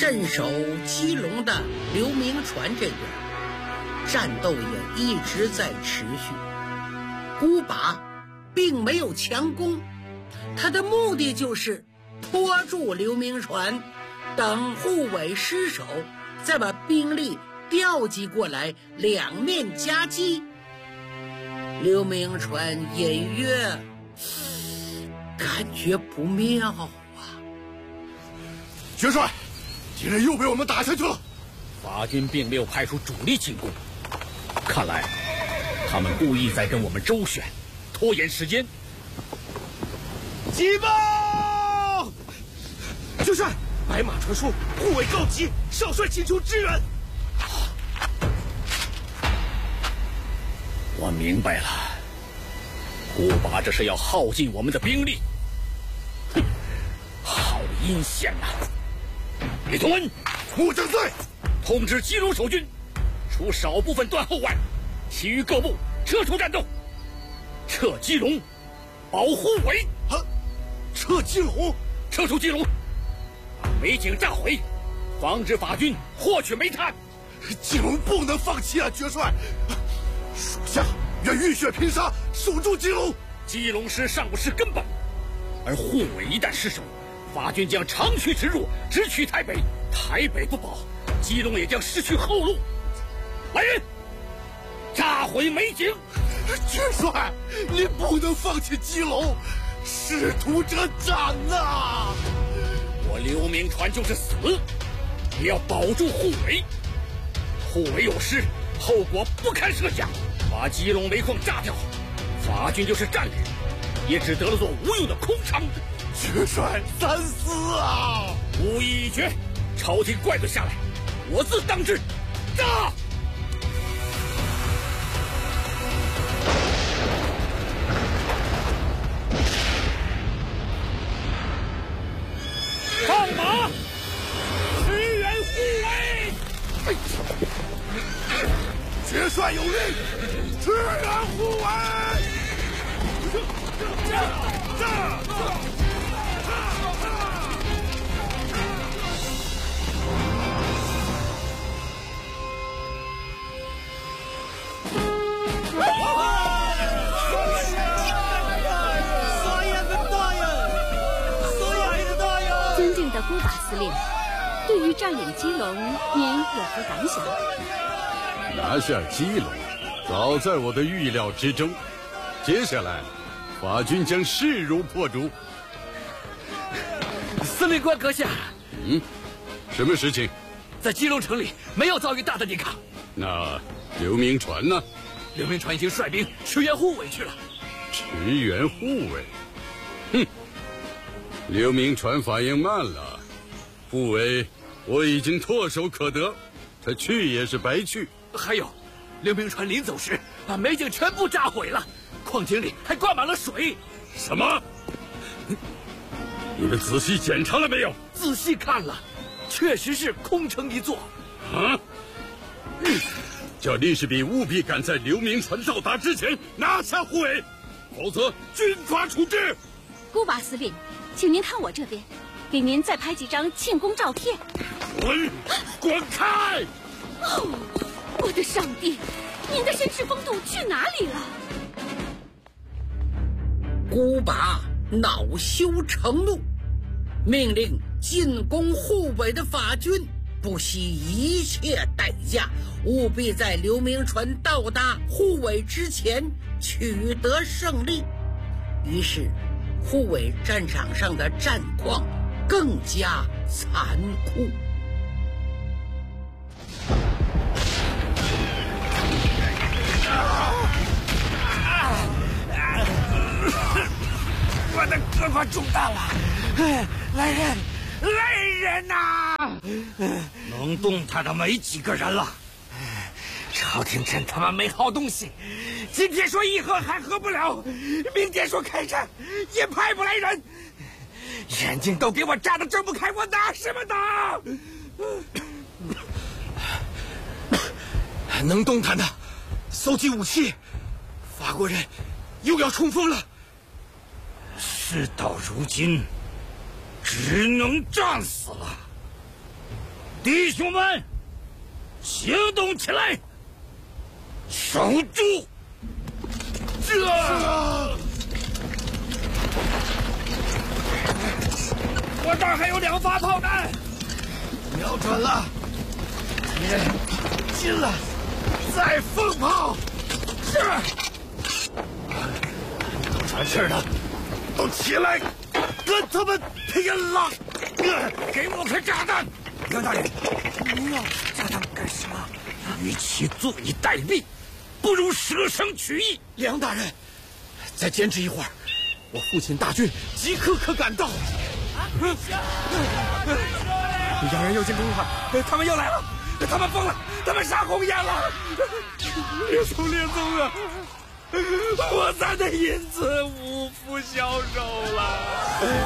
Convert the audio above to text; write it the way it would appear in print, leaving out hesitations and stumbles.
镇守基隆的刘铭传这边，战斗也一直在持续。孤拔并没有强攻，他的目的就是拖住刘铭传，等护卫失守，再把兵力调集过来，两面夹击。刘铭传隐约感觉不妙啊！ 元帅，敌人又被我们打下去了。 法军并没有派出主力进攻，看来他们故意在跟我们周旋，拖延时间。 急报！元帅，白马传书，护卫告急，少帅请求支援。 我明白了，孤拔这是要耗尽我们的兵力。哼，好阴险啊！李同恩， 穆正岁， 通知基隆守军，除少部分断后外，其余各部撤出战斗，撤基隆，保护围。 撤基隆， 撤出基隆，把煤井炸毁，防止法军获取煤炭。 基隆不能放弃啊，元帅！属下愿浴血拼杀，守住基隆。 基隆师尚不是根本，而护卫一旦失守，法军将长驱直入，直取台北。台北不保，基隆也将失去后路。来人，炸毁煤井！ 元帅，你不能放弃基隆，师徒者斩呐！ 我刘铭传就是死，也要保住护卫。护卫有失，后果不堪设想。把基隆煤矿炸掉，法军就是战略，也只得了座无用的空城。 元帅三思啊！ 无意已决，朝廷怪罪下来，我自当之。炸！放马，驰援护卫！ 元帅有令，驰援护卫！ 尊敬的孤拔司令，对于占领基隆，您有何感想？ 拿下基隆，早在我的预料之中。接下来，法军将势如破竹。 司令官阁下， 什么事情？ 在基隆城里没有遭遇大的抵抗。 那刘铭传呢？ 刘铭传已经率兵驰援护卫去了。 驰援护卫？哼！刘铭传反应慢了，护卫我已经唾手可得，他去也是白去。 还有，刘铭传临走时把煤井全部炸毁了，矿井里还灌满了水。 什么？你们仔细检查了没有？ 仔细看了，确实是空城一座。 啊！叫李世民务必赶在刘铭传到达之前拿下护卫，否则军法处置。 孤拔司令，请您看我这边，给您再拍几张庆功照片。 滚开！ 哦，我的上帝，您的绅士风度去哪里了？ 孤拔恼羞成怒，命令进攻护卫的法军不惜一切代价，务必在刘铭传到达护卫之前取得胜利。于是护卫战场上的战况更加残酷。 我的胳膊中弹了！来人呐！能动弹的没几个人了。朝廷真他妈没好东西！今天说议和还和不了，明天说开战也派不来人，眼睛都给我扎得睁不开，我打什么打？能动弹的，搜集武器。法国人又要冲锋了。事到如今，只能战死了。 弟兄们，行动起来，守住！我这儿还有2发炮弹， 瞄准了，敌人近了，再放炮！是。都传信的，都起来，跟他们拼了！ 给我颗炸弹！ 梁大人，您要炸弹干什么？ 与其坐以待毙，不如舍生取义。 梁大人，再坚持一会儿，我父亲大军即刻可赶到。 洋人又进攻了，他们又来了，他们疯了，他们杀红眼了！ 列宗啊，我咱的银子无福消受了。